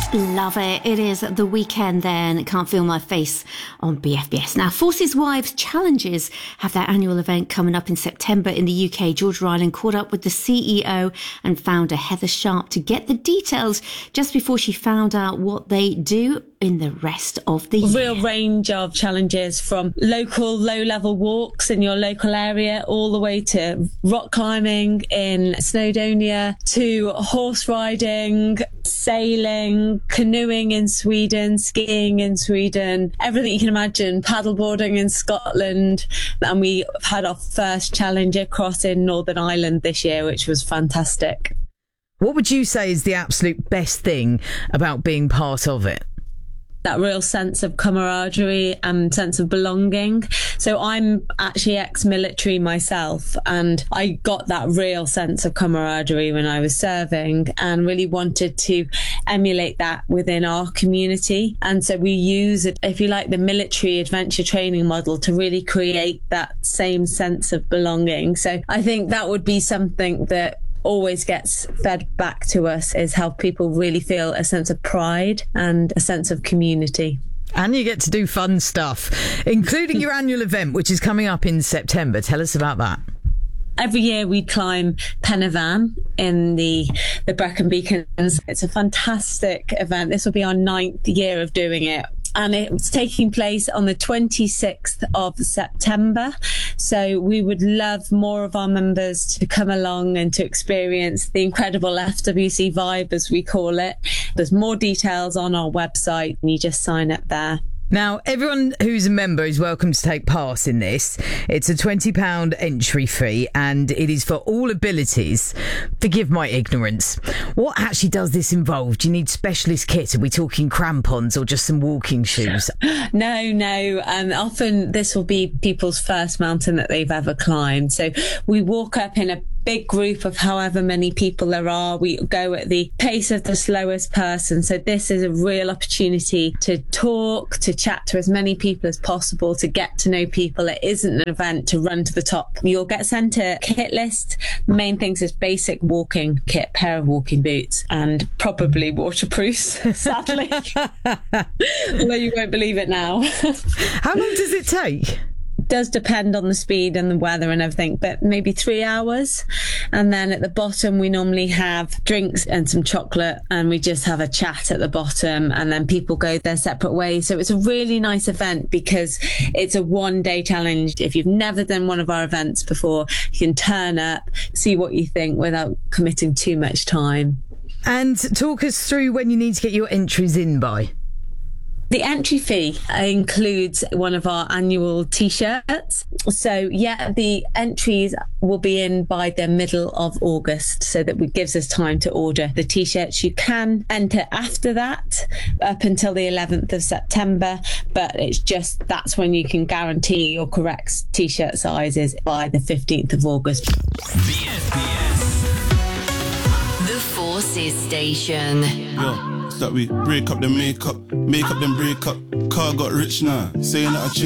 Love it. It is the weekend then. Can't Feel My Face on BFBS. Now, Forces Wives Challenges have their annual event coming up in September in the UK. George Ryland caught up with the CEO and founder Heather Sharp to get the details just before she found out what they do in the rest of the year. Real range of challenges, from local low-level walks in your local area all the way to rock climbing in Snowdonia, to horse riding, sailing, canoeing in Sweden, skiing in Sweden, everything you can imagine, paddleboarding in Scotland. And we had our first challenge across in Northern Ireland this year, which was fantastic. What would you say is the absolute best thing about being part of it? That real sense of camaraderie and sense of belonging. So I'm actually ex-military myself, and I got that real sense of camaraderie when I was serving and really wanted to emulate that within our community. And so we use it, if you like, the military adventure training model to really create that same sense of belonging. So I think that would be something that always gets fed back to us, is how people really feel a sense of pride and a sense of community. And you get to do fun stuff, including your annual event, which is coming up in September. Tell us about that. Every year we climb Pen y Fan in the Brecon Beacons. It's a fantastic event. This will be our 9th year of doing it. And it's taking place on the 26th of September. So we would love more of our members to come along and to experience the incredible FWC vibe, as we call it. There's more details on our website, and you just sign up there. Now, everyone who's a member is welcome to take part in this. It's a £20 entry fee, and it is for all abilities. Forgive my ignorance. What actually does this involve? Do you need specialist kit? Are we talking crampons or just some walking shoes? No. Often this will be people's first mountain that they've ever climbed. So we walk up in a big group of however many people there are. We go at the pace of the slowest person. So this is a real opportunity to talk, to chat to as many people as possible, to get to know people. It isn't an event to run to the top. You'll get sent a kit list. The main things is basic walking kit, pair of walking boots, and probably waterproofs, sadly. Although you won't believe it now. How long does it take? Does depend on the speed and the weather and everything, but maybe 3 hours. And then at the bottom we normally have drinks and some chocolate, and we just have a chat at the bottom, and then people go their separate ways. So it's a really nice event because it's a one-day challenge. If you've never done one of our events before, you can turn up, see what you think without committing too much time. And talk us through when you need to get your entries in by. The entry fee includes one of our annual T-shirts. So, the entries will be in by the middle of August, so that it gives us time to order the T-shirts. You can enter after that, up until the 11th of September, but it's just that's when you can guarantee your correct T-shirt sizes by the 15th of August. BFBS. The Forces Station. Yo, that we break up the makeup, make up then break up. Car got rich now, saying that I changed.